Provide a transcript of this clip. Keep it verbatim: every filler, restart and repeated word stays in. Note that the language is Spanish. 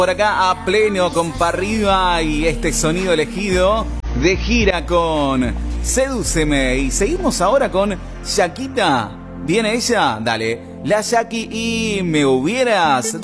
Por acá a pleno con pa' arriba y este sonido elegido de gira con Sedúceme. Y seguimos ahora con Yaquita. ¿Viene ella? Dale. La Yaqui y me hubieras